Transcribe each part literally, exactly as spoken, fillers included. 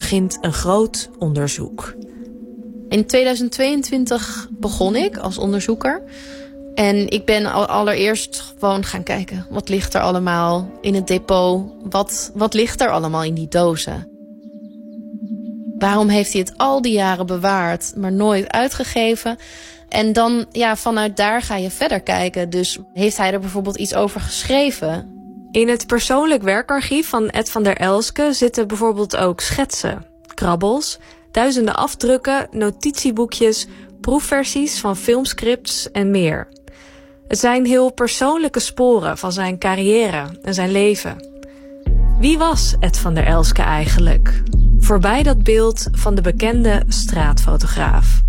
begint een groot onderzoek. In tweeduizend tweeëntwintig begon ik als onderzoeker. En ik ben allereerst gewoon gaan kijken. Wat ligt er allemaal in het depot? Wat, wat ligt er allemaal in die dozen? Waarom heeft hij het al die jaren bewaard, maar nooit uitgegeven? En dan, ja, vanuit daar ga je verder kijken. Dus heeft hij er bijvoorbeeld iets over geschreven? In het persoonlijk werkarchief van Ed van der Elske zitten bijvoorbeeld ook schetsen, krabbels, duizenden afdrukken, notitieboekjes, proefversies van filmscripts en meer. Het zijn heel persoonlijke sporen van zijn carrière en zijn leven. Wie was Ed van der Elske eigenlijk? Voorbij dat beeld van de bekende straatfotograaf.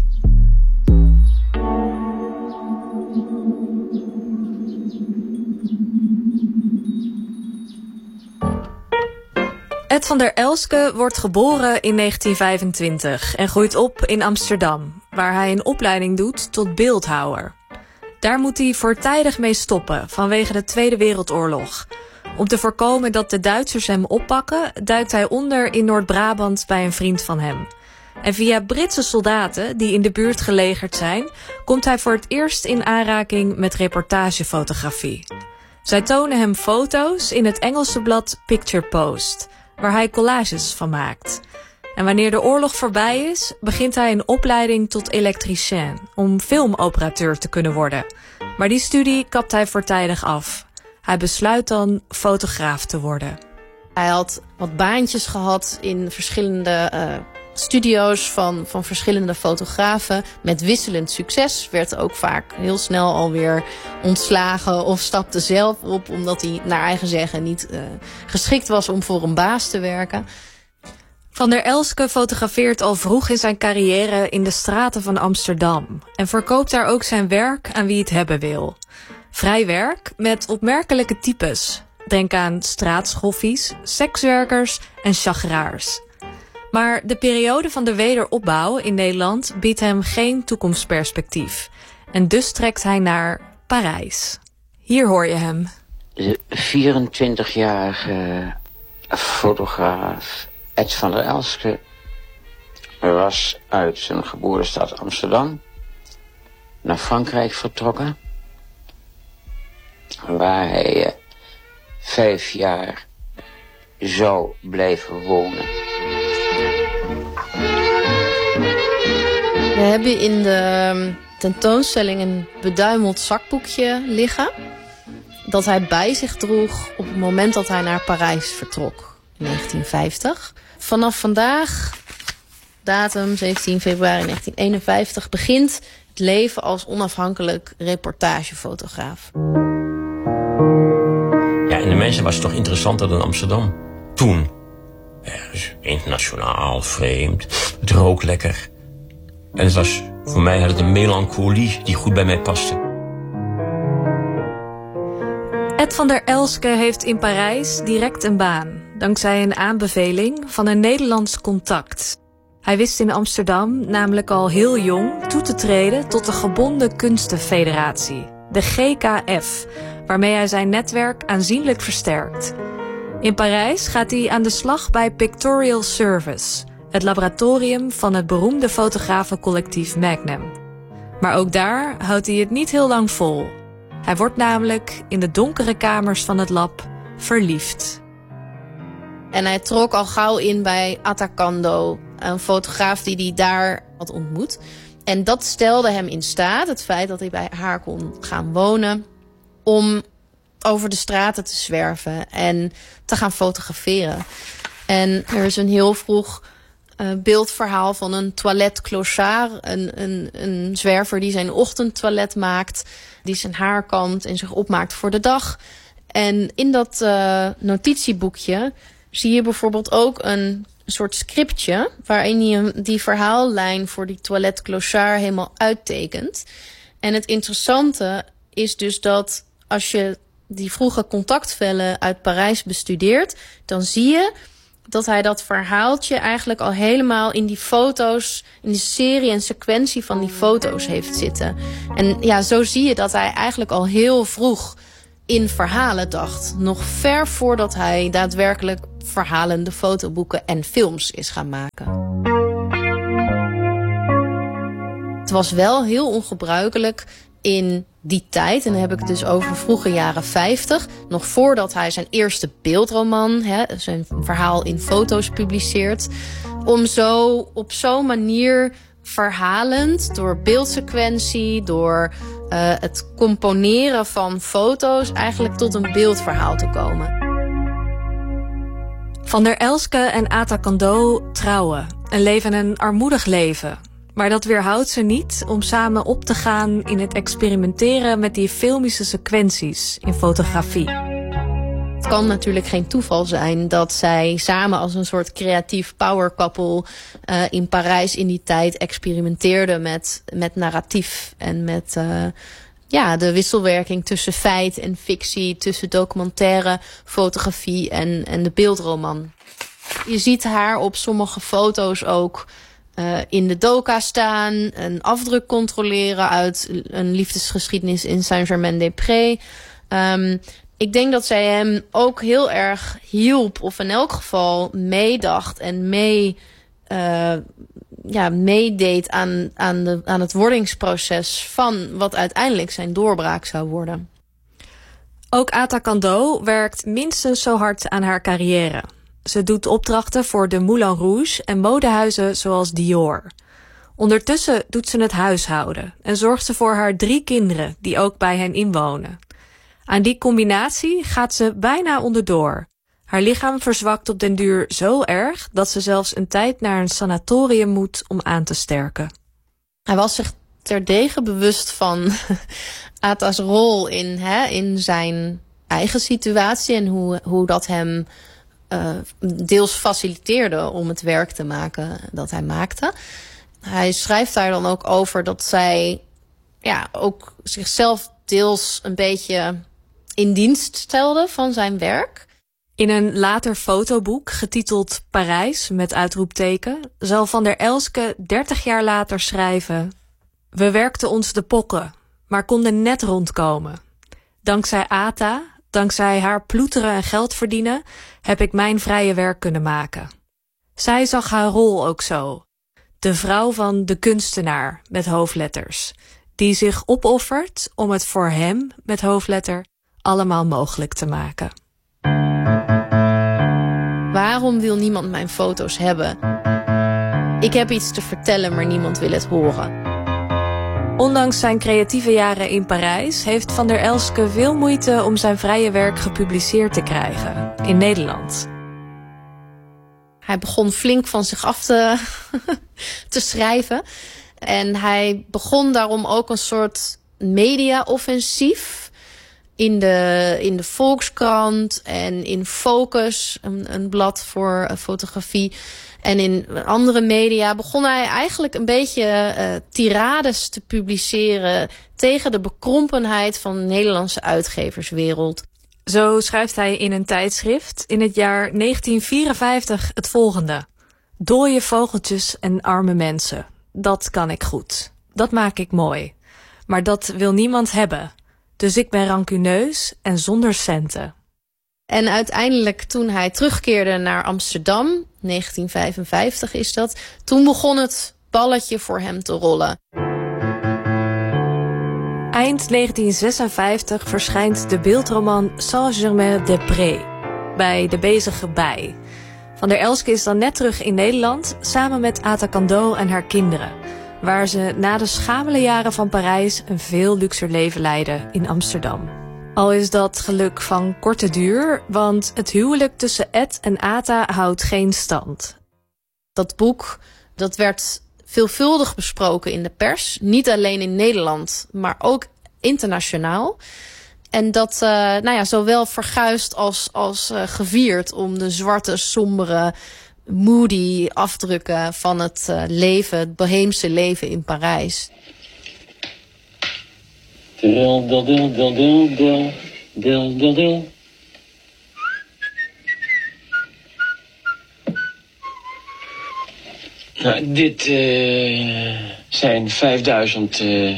Ed van der Elske wordt geboren in negentien vijfentwintig en groeit op in Amsterdam, waar hij een opleiding doet tot beeldhouwer. Daar moet hij voortijdig mee stoppen vanwege de Tweede Wereldoorlog. Om te voorkomen dat de Duitsers hem oppakken, duikt hij onder in Noord-Brabant bij een vriend van hem. En via Britse soldaten die in de buurt gelegerd zijn, komt hij voor het eerst in aanraking met reportagefotografie. Zij tonen hem foto's in het Engelse blad Picture Post, waar hij collages van maakt. En wanneer de oorlog voorbij is, begint hij een opleiding tot elektricien om filmoperateur te kunnen worden. Maar die studie kapt hij voortijdig af. Hij besluit dan fotograaf te worden. Hij had wat baantjes gehad in verschillende uh, studio's van, van verschillende fotografen. Met wisselend succes. Werd ook vaak heel snel alweer ontslagen of stapte zelf op, omdat hij naar eigen zeggen niet uh, geschikt was om voor een baas te werken. Van der Elske fotografeert al vroeg in zijn carrière in de straten van Amsterdam en verkoopt daar ook zijn werk aan wie het hebben wil. Vrij werk met opmerkelijke types. Denk aan straatschoffies, sekswerkers en chagraars. Maar de periode van de wederopbouw in Nederland biedt hem geen toekomstperspectief. En dus trekt hij naar Parijs. Hier hoor je hem. De vierentwintigjarige fotograaf Ed van der Elske was uit zijn geboortestad Amsterdam naar Frankrijk vertrokken, waar hij uh, vijf jaar zou blijven wonen. We hebben in de tentoonstelling een beduimeld zakboekje liggen dat hij bij zich droeg op het moment dat hij naar Parijs vertrok in negentien vijftig. Vanaf vandaag, datum zeventien februari negentien eenenvijftig, begint het leven als onafhankelijk reportagefotograaf. Ja, en de mensen was toch interessanter dan Amsterdam. Toen. Ja, dus internationaal, vreemd. Het rook lekker. En het was, voor mij had het een melancholie die goed bij mij paste. Ed van der Elske heeft in Parijs direct een baan, dankzij een aanbeveling van een Nederlands contact. Hij wist in Amsterdam namelijk al heel jong toe te treden tot de Gebonden Kunstenfederatie, de G K F, waarmee hij zijn netwerk aanzienlijk versterkt. In Parijs gaat hij aan de slag bij Pictorial Service, het laboratorium van het beroemde fotografencollectief Magnum. Maar ook daar houdt hij het niet heel lang vol. Hij wordt namelijk in de donkere kamers van het lab verliefd. En hij trok al gauw in bij Atacando, een fotograaf die hij daar had ontmoet. En dat stelde hem in staat, het feit dat hij bij haar kon gaan wonen, om over de straten te zwerven en te gaan fotograferen. En er is een heel vroeg uh, beeldverhaal van een toilet clochard, een, een, een zwerver die zijn ochtendtoilet maakt, die zijn haar kamt en zich opmaakt voor de dag. En in dat uh, notitieboekje zie je bijvoorbeeld ook een soort scriptje waarin hij die verhaallijn voor die toilet clochard helemaal uittekent. En het interessante is dus dat als je die vroege contactvellen uit Parijs bestudeert, dan zie je dat hij dat verhaaltje eigenlijk al helemaal in die foto's, in de serie en sequentie van die foto's heeft zitten. En ja, zo zie je dat hij eigenlijk al heel vroeg in verhalen dacht. Nog ver voordat hij daadwerkelijk verhalende fotoboeken en films is gaan maken. Het was wel heel ongebruikelijk in die tijd, en dan heb ik het dus over vroege jaren vijftig... nog voordat hij zijn eerste beeldroman, hè, zijn verhaal in foto's publiceert, om zo op zo'n manier verhalend, door beeldsequentie, door uh, het componeren van foto's, eigenlijk tot een beeldverhaal te komen. Van der Elske en Ata Kando trouwen en leven een armoedig leven. Maar dat weerhoudt ze niet om samen op te gaan in het experimenteren met die filmische sequenties in fotografie. Het kan natuurlijk geen toeval zijn dat zij samen als een soort creatief power couple uh, in Parijs in die tijd experimenteerden met, met narratief en met uh, ja, de wisselwerking tussen feit en fictie, tussen documentaire fotografie en, en de beeldroman. Je ziet haar op sommige foto's ook Uh, in de doka staan, een afdruk controleren uit een liefdesgeschiedenis in Saint-Germain-des-Prés. Um, ik denk dat zij hem ook heel erg hielp, of in elk geval meedacht en mee, uh, ja, meedeed aan, aan, de, aan het wordingsproces van wat uiteindelijk zijn doorbraak zou worden. Ook Ata Kando werkt minstens zo hard aan haar carrière. Ze doet opdrachten voor de Moulin Rouge en modehuizen zoals Dior. Ondertussen doet ze het huishouden en zorgt ze voor haar drie kinderen die ook bij hen inwonen. Aan die combinatie gaat ze bijna onderdoor. Haar lichaam verzwakt op den duur zo erg dat ze zelfs een tijd naar een sanatorium moet om aan te sterken. Hij was zich terdege bewust van Ata's rol in, hè, in zijn eigen situatie en hoe, hoe dat hem Uh, deels faciliteerde om het werk te maken dat hij maakte. Hij schrijft daar dan ook over dat zij ja, ook zichzelf deels een beetje in dienst stelde van zijn werk. In een later fotoboek, getiteld Parijs met uitroepteken, zal Van der Elske dertig jaar later schrijven: we werkten ons de pokken, maar konden net rondkomen. Dankzij Ata, dankzij haar ploeteren en geld verdienen, heb ik mijn vrije werk kunnen maken. Zij zag haar rol ook zo. De vrouw van de kunstenaar, met hoofdletters, die zich opoffert om het voor hem, met hoofdletter, allemaal mogelijk te maken. Waarom wil niemand mijn foto's hebben? Ik heb iets te vertellen, maar niemand wil het horen. Ondanks zijn creatieve jaren in Parijs heeft Van der Elske veel moeite om zijn vrije werk gepubliceerd te krijgen in Nederland. Hij begon flink van zich af te, te schrijven. En hij begon daarom ook een soort media-offensief in de, in de Volkskrant en in Focus, een, een blad voor uh, fotografie. En in andere media begon hij eigenlijk een beetje uh, tirades te publiceren tegen de bekrompenheid van de Nederlandse uitgeverswereld. Zo schrijft hij in een tijdschrift in het jaar negentien vierenvijftig het volgende: dooie vogeltjes en arme mensen, dat kan ik goed. Dat maak ik mooi. Maar dat wil niemand hebben. Dus ik ben rancuneus en zonder centen. En uiteindelijk, toen hij terugkeerde naar Amsterdam, negentien vijfenvijftig is dat, toen begon het balletje voor hem te rollen. Eind negentien zesenvijftig verschijnt de beeldroman Saint-Germain-des-Prés bij De Bezige Bij. Van der Elske is dan net terug in Nederland, samen met Ata Kando en haar kinderen, waar ze na de schamele jaren van Parijs een veel luxer leven leiden in Amsterdam. Al is dat geluk van korte duur, want het huwelijk tussen Ed en Ata houdt geen stand. Dat boek, dat werd veelvuldig besproken in de pers. Niet alleen in Nederland, maar ook internationaal. En dat, uh, nou ja, zowel verguisd als, als uh, gevierd om de zwarte, sombere, moody afdrukken van het uh, leven, het boheemse leven in Parijs. Dil, dil, dil, dil, dil, dil, dil, dil, dil. Nou, dit uh, zijn vijfduizend uh,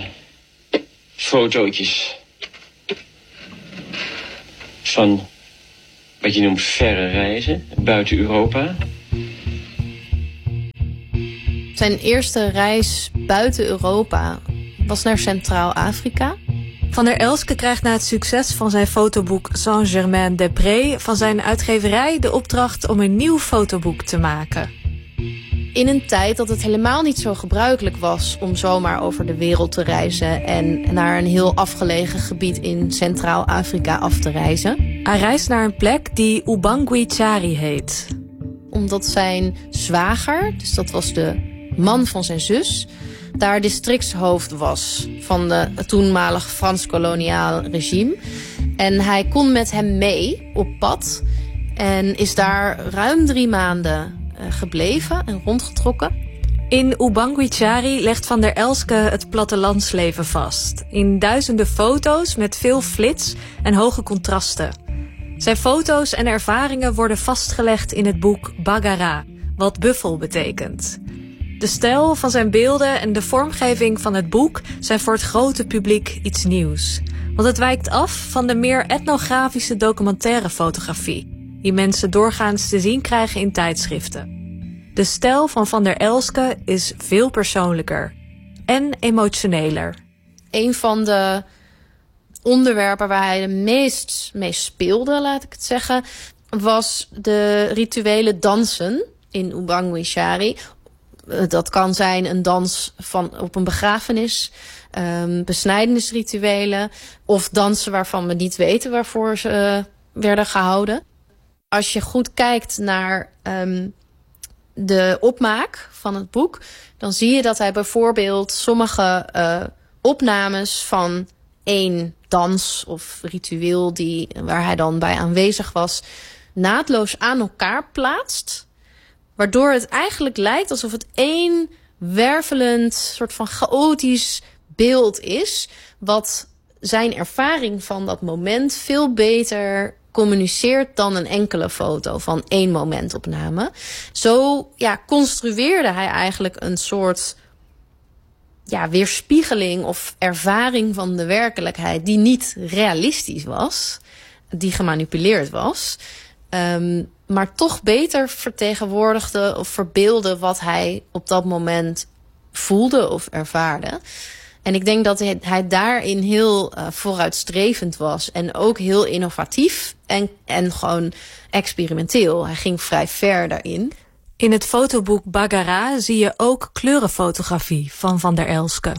fotootjes van wat je noemt verre reizen buiten Europa. Zijn eerste reis buiten Europa was naar Centraal-Afrika. Van der Elske krijgt na het succes van zijn fotoboek Saint-Germain-des-Prés van zijn uitgeverij de opdracht om een nieuw fotoboek te maken. In een tijd dat het helemaal niet zo gebruikelijk was om zomaar over de wereld te reizen en naar een heel afgelegen gebied in Centraal-Afrika af te reizen. Hij reist naar een plek die Ubangui-Chari heet. Omdat zijn zwager, dus dat was de man van zijn zus, daar districtshoofd was van de, het toenmalig Frans-koloniaal regime. En hij kon met hem mee op pad en is daar ruim drie maanden uh, gebleven en rondgetrokken. In Ubangui-Chari legt Van der Elske het plattelandsleven vast. In duizenden foto's met veel flits en hoge contrasten. Zijn foto's en ervaringen worden vastgelegd in het boek Bagara, wat buffel betekent. De stijl van zijn beelden en de vormgeving van het boek zijn voor het grote publiek iets nieuws. Want het wijkt af van de meer etnografische documentaire fotografie, die mensen doorgaans te zien krijgen in tijdschriften. De stijl van Van der Elske is veel persoonlijker en emotioneler. Een van de onderwerpen waar hij de meest mee speelde, laat ik het zeggen, was de rituele dansen in Ubangui-Chari. Dat kan zijn een dans van, op een begrafenis, um, besnijdenisrituelen of dansen waarvan we niet weten waarvoor ze uh, werden gehouden. Als je goed kijkt naar um, de opmaak van het boek, dan zie je dat hij bijvoorbeeld sommige uh, opnames van één dans of ritueel die, waar hij dan bij aanwezig was, naadloos aan elkaar plaatst. Waardoor het eigenlijk lijkt alsof het één wervelend, soort van chaotisch beeld is, wat zijn ervaring van dat moment veel beter communiceert dan een enkele foto van één momentopname. Zo ja, construeerde hij eigenlijk een soort ja, weerspiegeling of ervaring van de werkelijkheid die niet realistisch was, die gemanipuleerd was, um, maar toch beter vertegenwoordigde of verbeelde wat hij op dat moment voelde of ervaarde. En ik denk dat hij, hij daarin heel uh, vooruitstrevend was en ook heel innovatief en, en gewoon experimenteel. Hij ging vrij ver daarin. In het fotoboek Bagara zie je ook kleurenfotografie van Van der Elske.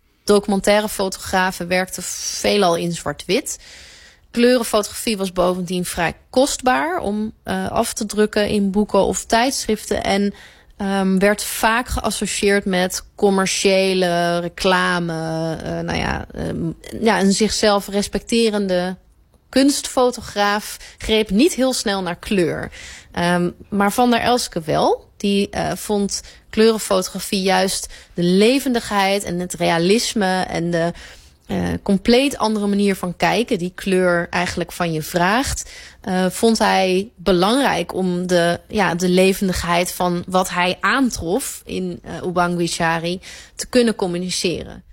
Documentaire-fotografen werkten veelal in zwart-wit. Kleurenfotografie was bovendien vrij kostbaar om uh, af te drukken in boeken of tijdschriften. En um, werd vaak geassocieerd met commerciële reclame. Uh, nou ja, um, ja, een zichzelf respecterende kunstfotograaf greep niet heel snel naar kleur. Um, maar Van der Elske wel. Die uh, vond kleurenfotografie juist de levendigheid en het realisme en de uh, compleet andere manier van kijken die kleur eigenlijk van je vraagt. Uh, vond hij belangrijk om de, ja, de levendigheid van wat hij aantrof in uh, Ubangui-Chari te kunnen communiceren.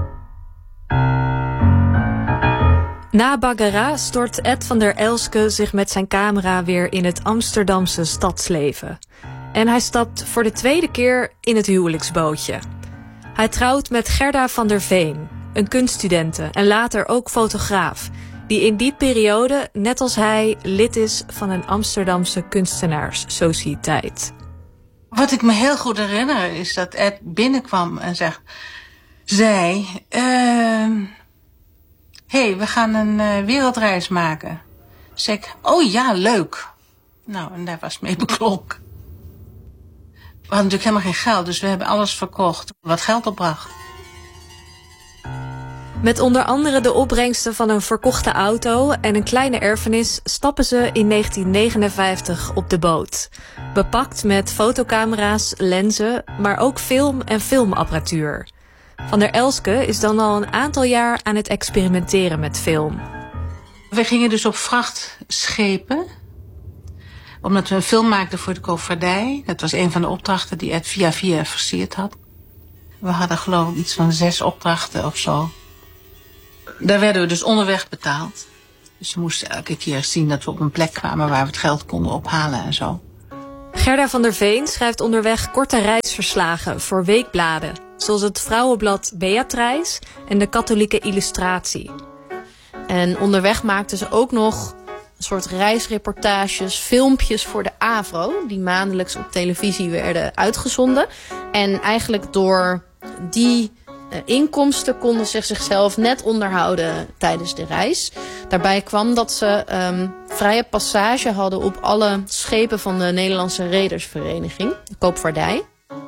Na Bagara stort Ed Van der Elske zich met zijn camera weer in het Amsterdamse stadsleven. En hij stapt voor de tweede keer in het huwelijksbootje. Hij trouwt met Gerda van der Veen, een kunststudente en later ook fotograaf, die in die periode, net als hij, lid is van een Amsterdamse kunstenaarssociëteit. Wat ik me heel goed herinner is dat Ed binnenkwam en zegt, zei, uh, hey, we gaan een uh, wereldreis maken. Zeg ik, oh ja, leuk. Nou, en daar was mee beklonken. We hadden natuurlijk helemaal geen geld, dus we hebben alles verkocht wat geld opbracht. Met onder andere de opbrengsten van een verkochte auto en een kleine erfenis stappen ze in negentien negenenvijftig op de boot. Bepakt met fotocamera's, lenzen, maar ook film en filmapparatuur. Van der Elske is dan al een aantal jaar aan het experimenteren met film. We gingen dus op vrachtschepen, omdat we een film maakten voor de koopvaardij. Dat was een van de opdrachten die Ed via via versierd had. We hadden geloof ik iets van zes opdrachten of zo. Daar werden we dus onderweg betaald. Dus ze moesten elke keer zien dat we op een plek kwamen waar we het geld konden ophalen en zo. Gerda van der Veen schrijft onderweg korte reisverslagen voor weekbladen, zoals het vrouwenblad Beatrice en de Katholieke Illustratie. En onderweg maakten ze ook nog een soort reisreportages, filmpjes voor de AVRO, die maandelijks op televisie werden uitgezonden. En eigenlijk door die uh, inkomsten konden ze zichzelf net onderhouden tijdens de reis. Daarbij kwam dat ze um, vrije passage hadden op alle schepen van de Nederlandse Redersvereniging, de Koopvaardij.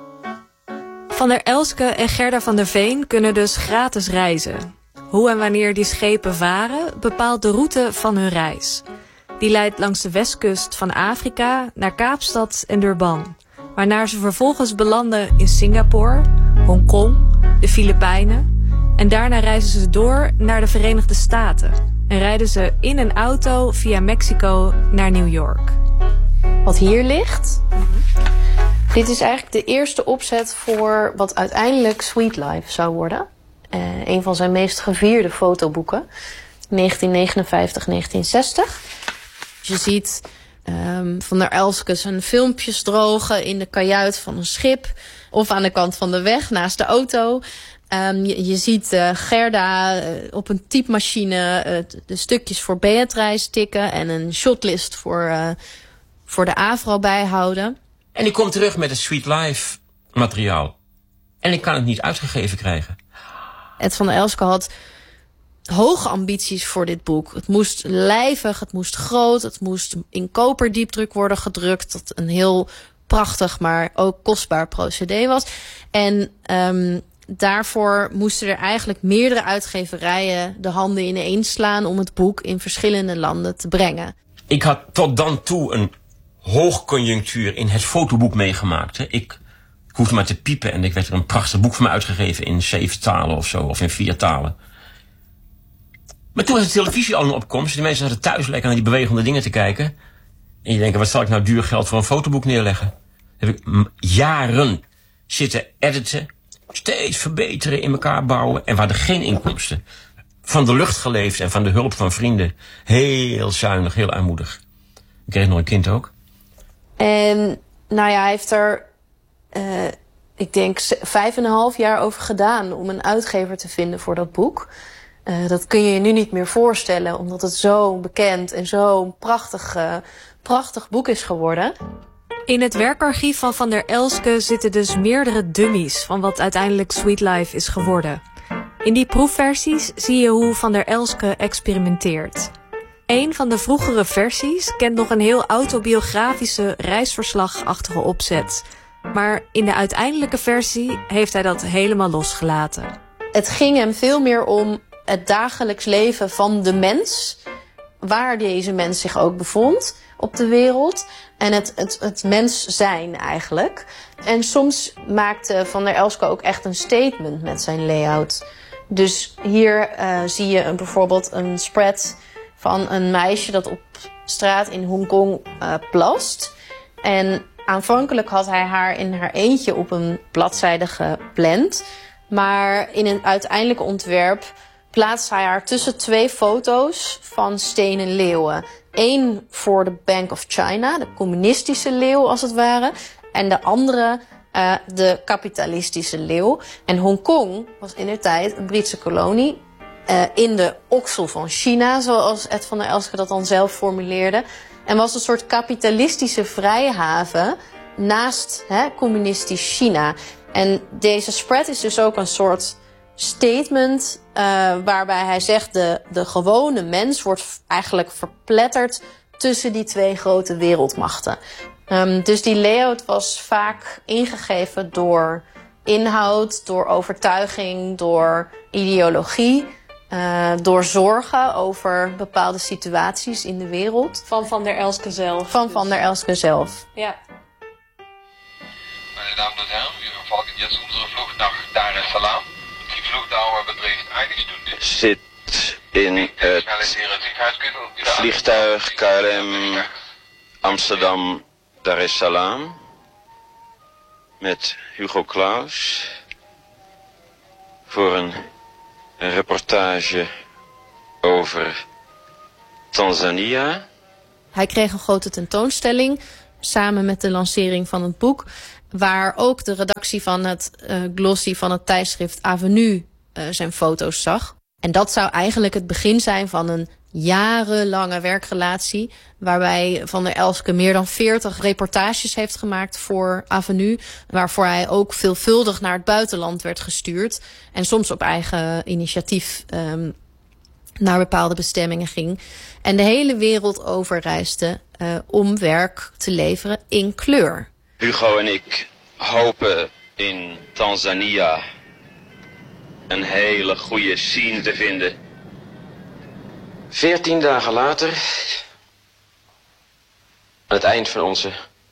Van der Elske en Gerda van der Veen kunnen dus gratis reizen. Hoe en wanneer die schepen varen bepaalt de route van hun reis. Die leidt langs de westkust van Afrika naar Kaapstad en Durban, waarna ze vervolgens belanden in Singapore, Hongkong, de Filipijnen en daarna reizen ze door naar de Verenigde Staten en rijden ze in een auto via Mexico naar New York. Wat hier ligt, dit is eigenlijk de eerste opzet voor wat uiteindelijk Sweet Life zou worden. Uh, een van zijn meest gevierde fotoboeken, negentien negenenvijftig negentien zestig. Je ziet um, Van der Elske zijn filmpjes drogen in de kajuit van een schip of aan de kant van de weg naast de auto. Um, je, je ziet uh, Gerda uh, op een typemachine uh, de stukjes voor Beatrice tikken en een shotlist voor, uh, voor de AVRO bijhouden. En ik kom terug met het Sweet Life materiaal. En ik kan het niet uitgegeven krijgen. Ed van der Elske had hoge ambities voor dit boek. Het moest lijvig, het moest groot, het moest in koperdiepdruk worden gedrukt. Dat een heel prachtig, maar ook kostbaar procedé was. En um, daarvoor moesten er eigenlijk meerdere uitgeverijen de handen ineen slaan om het boek in verschillende landen te brengen. Ik had tot dan toe een hoogconjunctuur in het fotoboek meegemaakt. Hè. Ik, ik hoefde maar te piepen en ik werd er een prachtig boek van me uitgegeven in zeven talen of zo, of in vier talen. Maar toen was de televisie al een opkomst. De mensen zaten thuis lekker naar die bewegende dingen te kijken. En je denkt, wat zal ik nou duur geld voor een fotoboek neerleggen? Heb ik jaren zitten editen, steeds verbeteren, in elkaar bouwen. En we hadden geen inkomsten. Van de lucht geleefd en van de hulp van vrienden. Heel zuinig, heel armoedig. Ik kreeg nog een kind ook. En nou ja, hij heeft er, uh, ik denk, vijf en een half jaar over gedaan om een uitgever te vinden voor dat boek. Uh, dat kun je je nu niet meer voorstellen, omdat het zo bekend en zo'n prachtig, uh, prachtig boek is geworden. In het werkarchief van Van der Elske zitten dus meerdere dummies van wat uiteindelijk Sweet Life is geworden. In die proefversies zie je hoe Van der Elske experimenteert. Een van de vroegere versies kent nog een heel autobiografische reisverslagachtige opzet. Maar in de uiteindelijke versie heeft hij dat helemaal losgelaten. Het ging hem veel meer om het dagelijks leven van de mens, waar deze mens zich ook bevond op de wereld. En het, het, het mens zijn eigenlijk. En soms maakte Van der Elske ook echt een statement met zijn layout. Dus hier uh, zie je een, bijvoorbeeld een spread van een meisje dat op straat in Hongkong uh, plast. En aanvankelijk had hij haar in haar eentje op een bladzijde gepland. Maar in een uiteindelijke ontwerp plaatst hij haar tussen twee foto's van stenen leeuwen. Eén voor de Bank of China, de communistische leeuw als het ware. En de andere uh, de kapitalistische leeuw. En Hongkong was indertijd een Britse kolonie uh, in de oksel van China, zoals Ed van der Elske dat dan zelf formuleerde. En was een soort kapitalistische vrijhaven naast hè, communistisch China. En deze spread is dus ook een soort statement uh, waarbij hij zegt de, de gewone mens wordt eigenlijk verpletterd tussen die twee grote wereldmachten. Um, dus die layout was vaak ingegeven door inhoud, door overtuiging, door ideologie, uh, door zorgen over bepaalde situaties in de wereld. Van Van der Elske zelf. Van Van der Elske zelf. Ja. Meine Damen und Herren, wir verfolgen jetzt unsere Flucht nach Dar es Salaam. Die Flugdauer beträgt eine Stunde. Zit in het vliegtuig K L M Amsterdam Dar es Salaam met Hugo Claus voor een, een reportage over Tanzania. Hij kreeg een grote tentoonstelling samen met de lancering van het boek, waar ook de redactie van het uh, glossy van het tijdschrift Avenue uh, zijn foto's zag. En dat zou eigenlijk het begin zijn van een jarenlange werkrelatie, waarbij Van der Elske meer dan veertig reportages heeft gemaakt voor Avenue, waarvoor hij ook veelvuldig naar het buitenland werd gestuurd en soms op eigen initiatief um, naar bepaalde bestemmingen ging. En de hele wereld over reisde uh, om werk te leveren in kleur. Hugo en ik hopen in Tanzania een hele goede scene te vinden. Veertien dagen later, aan het eind van onze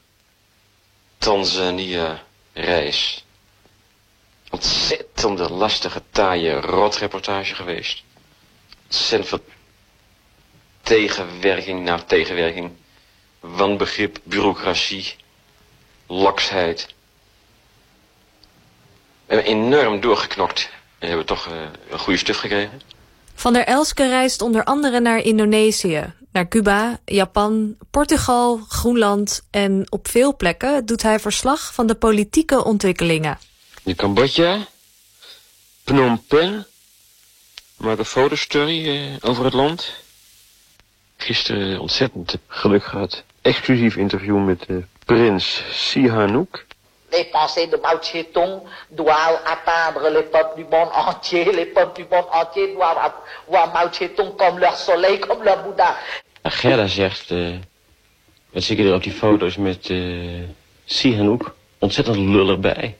Tanzania-reis. Ontzettende lastige, taaie rotreportage geweest. Ontzettend veel tegenwerking na tegenwerking. Wanbegrip, bureaucratie, laksheid. We hebben enorm doorgeknokt en hebben toch uh, een goede stuf gekregen. Van der Elske reist onder andere naar Indonesië, naar Cuba, Japan, Portugal, Groenland en op veel plekken doet hij verslag van de politieke ontwikkelingen. In Cambodja, Phnom Penh, maak een fotostory uh, over het land. Gisteren ontzettend geluk gehad. Exclusief interview met uh, prins Sihanouk. Les pensées de Mao Zedong doivent atteindre les peuples du monde entier. Les peuples du monde entier doivent voir Mao Zedong comme leur soleil, comme leur Boeddha. Gerda zegt, uh, wat zie ik er op die foto's met uh, Sihanouk, ontzettend lullig bij.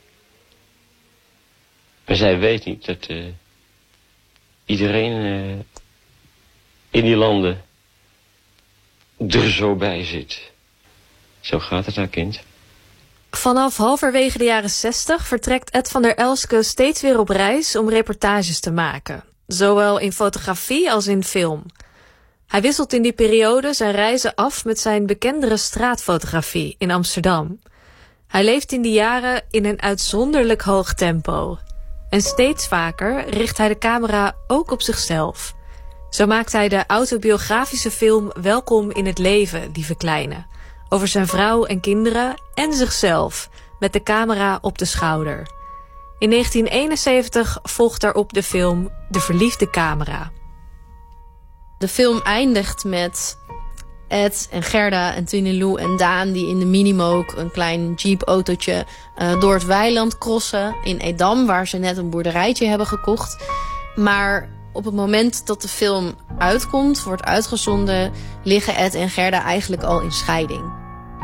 Maar zij weet niet dat uh, iedereen uh, in die landen er zo bij zit. Zo gaat het haar kind. Vanaf halverwege de jaren zestig vertrekt Ed van der Elske steeds weer op reis om reportages te maken. Zowel in fotografie als in film. Hij wisselt in die periode zijn reizen af met zijn bekendere straatfotografie in Amsterdam. Hij leeft in die jaren in een uitzonderlijk hoog tempo. En steeds vaker richt hij de camera ook op zichzelf. Zo maakt hij de autobiografische film Welkom in het leven, lieve kleine. Over zijn vrouw en kinderen en zichzelf, met de camera op de schouder. In negentien eenenzeventig volgt daarop de film De verliefde camera. De film eindigt met Ed en Gerda en Tinelou en Daan die in de Minimoog, een klein jeep-autootje, uh, door het weiland crossen in Edam, waar ze net een boerderijtje hebben gekocht. Maar op het moment dat de film uitkomt, wordt uitgezonden, liggen Ed en Gerda eigenlijk al in scheiding.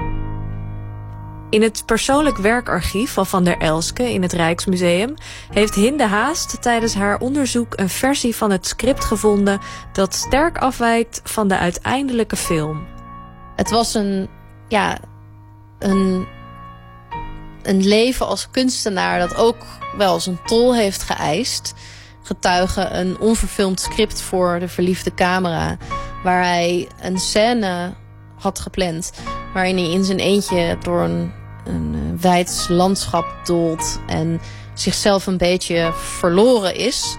In het persoonlijk werkarchief van Van der Elske in het Rijksmuseum heeft Hinde Haast tijdens haar onderzoek een versie van het script gevonden dat sterk afwijkt van de uiteindelijke film. Het was een, ja, een, een leven als kunstenaar dat ook wel zijn tol heeft geëist. Getuige een onverfilmd script voor De verliefde camera, waar hij een scène had gepland waarin hij in zijn eentje door een, een wijds landschap dolt en zichzelf een beetje verloren is.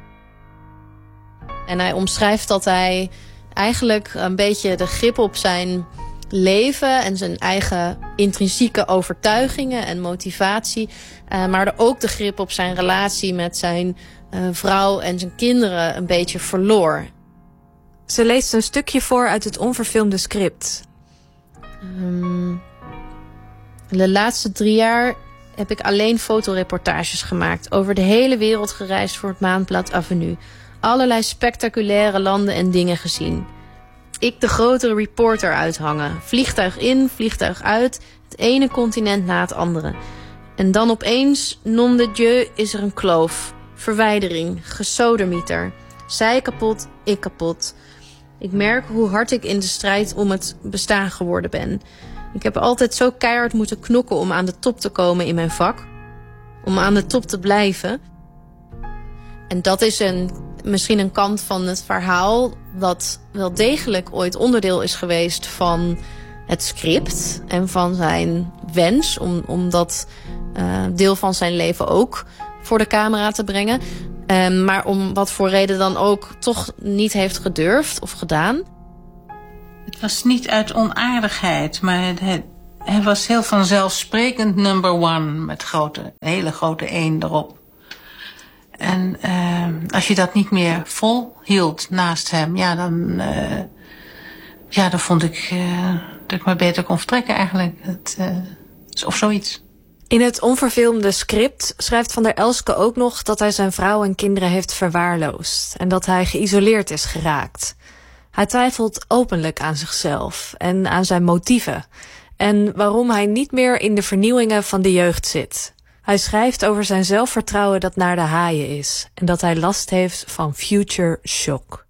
En hij omschrijft dat hij eigenlijk een beetje de grip op zijn leven en zijn eigen intrinsieke overtuigingen en motivatie, uh, maar ook de grip op zijn relatie met zijn uh, vrouw en zijn kinderen een beetje verloor. Ze leest een stukje voor uit het onverfilmde script. Um, de laatste drie jaar heb ik alleen fotoreportages gemaakt. Over de hele wereld gereisd voor het maandblad Avenue. Allerlei spectaculaire landen en dingen gezien. Ik de grote reporter uithangen. Vliegtuig in, vliegtuig uit. Het ene continent na het andere. En dan opeens, nom de Dieu, is er een kloof. Verwijdering, gesodemieter. Zij kapot, ik kapot. Ik merk hoe hard ik in de strijd om het bestaan geworden ben. Ik heb altijd zo keihard moeten knokken om aan de top te komen in mijn vak. Om aan de top te blijven. En dat is een, misschien een kant van het verhaal dat wel degelijk ooit onderdeel is geweest van het script. En van zijn wens om, om dat uh, deel van zijn leven ook voor de camera te brengen. Um, maar om wat voor reden dan ook toch niet heeft gedurfd of gedaan. Het was niet uit onaardigheid, maar hij, hij was heel vanzelfsprekend number one met grote, hele grote één erop. En uh, als je dat niet meer volhield naast hem, ja, dan, uh, ja, dan vond ik uh, dat ik me beter kon vertrekken eigenlijk. Het, uh, of zoiets. In het onverfilmde script schrijft Van der Elske ook nog dat hij zijn vrouw en kinderen heeft verwaarloosd en dat hij geïsoleerd is geraakt. Hij twijfelt openlijk aan zichzelf en aan zijn motieven en waarom hij niet meer in de vernieuwingen van de jeugd zit. Hij schrijft over zijn zelfvertrouwen dat naar de haaien is en dat hij last heeft van future shock.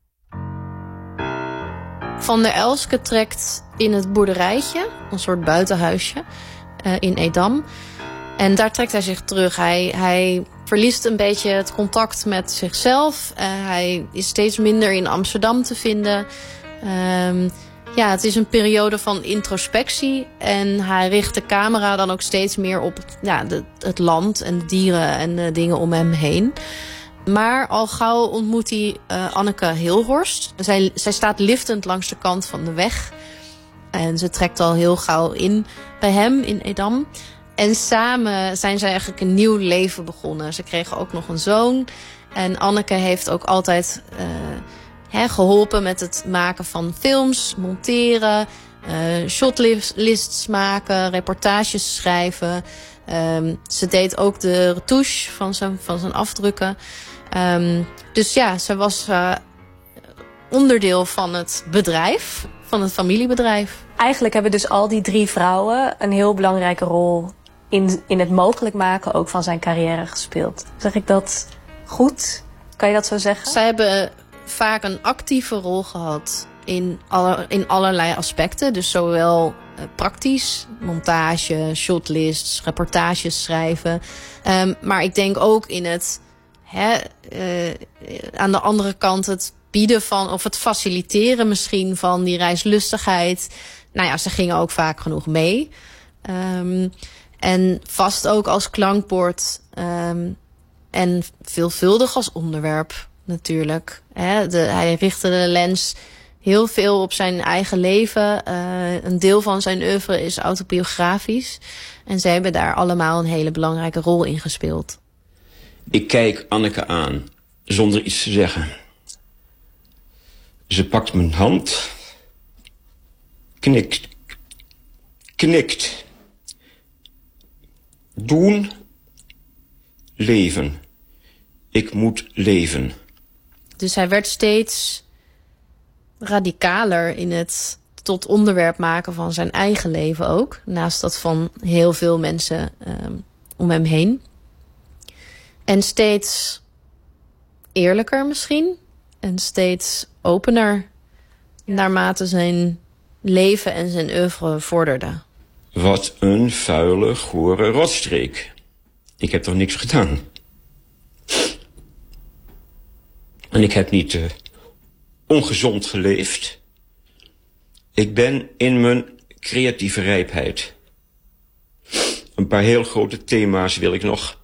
Van der Elske trekt in het boerderijtje, een soort buitenhuisje, uh, in Edam. En daar trekt hij zich terug. Hij, hij verliest een beetje het contact met zichzelf. Uh, hij is steeds minder in Amsterdam te vinden. Um, ja, het is een periode van introspectie. En hij richt de camera dan ook steeds meer op ja, de, het land en de dieren en de dingen om hem heen. Maar al gauw ontmoet hij uh, Anneke Hilhorst. Zij, zij staat liftend langs de kant van de weg. En ze trekt al heel gauw in bij hem in Edam. En samen zijn ze eigenlijk een nieuw leven begonnen. Ze kregen ook nog een zoon. En Anneke heeft ook altijd uh, hè, geholpen met het maken van films, monteren, uh, shotlists maken, reportages schrijven. Um, ze deed ook de retouche van zijn, van zijn afdrukken. Um, dus ja, ze was uh, onderdeel van het bedrijf, van het familiebedrijf. Eigenlijk hebben dus al die drie vrouwen een heel belangrijke rol in, in het mogelijk maken ook van zijn carrière gespeeld. Zeg ik dat goed? Kan je dat zo zeggen? Zij hebben vaak een actieve rol gehad in, alle, in allerlei aspecten. Dus zowel uh, praktisch, montage, shotlists, reportages schrijven. Um, maar ik denk ook in het, hè, uh, aan de andere kant het bieden van, of het faciliteren misschien van die reislustigheid. Nou ja, ze gingen ook vaak genoeg mee. Um, en vast ook als klankbord. Um, en veelvuldig als onderwerp natuurlijk. He, de, hij richtte de lens heel veel op zijn eigen leven. Uh, een deel van zijn oeuvre is autobiografisch. En ze hebben daar allemaal een hele belangrijke rol in gespeeld. Ik kijk Anneke aan, zonder iets te zeggen. Ze pakt mijn hand, knikt, knikt. Doen, leven. Ik moet leven. Dus hij werd steeds radicaler in het tot onderwerp maken van zijn eigen leven ook. Naast dat van heel veel mensen um, om hem heen. En steeds eerlijker misschien. En steeds opener naarmate zijn leven en zijn oeuvre vorderden. Wat een vuile, gore rotstreek. Ik heb toch niks gedaan. En ik heb niet uh, ongezond geleefd. Ik ben in mijn creatieve rijpheid. Een paar heel grote thema's wil ik nog.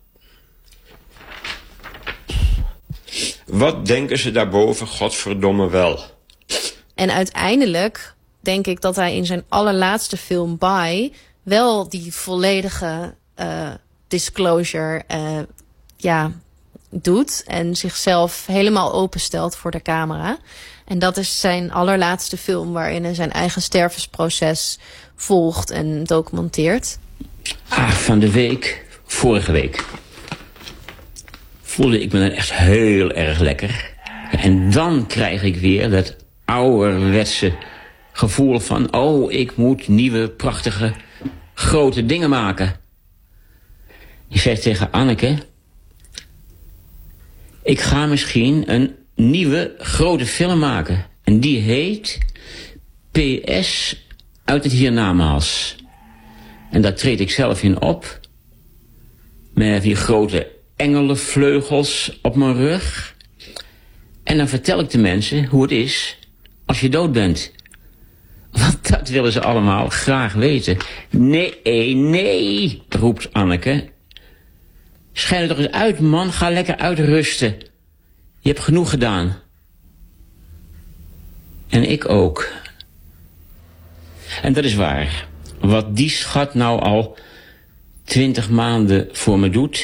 Wat denken ze daarboven, godverdomme wel? En uiteindelijk denk ik dat hij in zijn allerlaatste film Bye wel die volledige uh, disclosure uh, ja, doet. En zichzelf helemaal openstelt voor de camera. En dat is zijn allerlaatste film waarin hij zijn eigen stervensproces volgt en documenteert. Ah, van de week, vorige week, voelde ik me dan echt heel erg lekker. En dan krijg ik weer dat ouderwetse gevoel van, oh, ik moet nieuwe, prachtige, grote dingen maken. Ik zeg tegen Anneke, ik ga misschien een nieuwe, grote film maken. En die heet P S uit het hiernamaals. En daar treed ik zelf in op. Met die grote engelenvleugels op mijn rug. En dan vertel ik de mensen hoe het is als je dood bent. Want dat willen ze allemaal graag weten. Nee, nee, roept Anneke. Schijn er toch eens uit, man. Ga lekker uitrusten. Je hebt genoeg gedaan. En ik ook. En dat is waar. Wat die schat nou al twintig maanden voor me doet,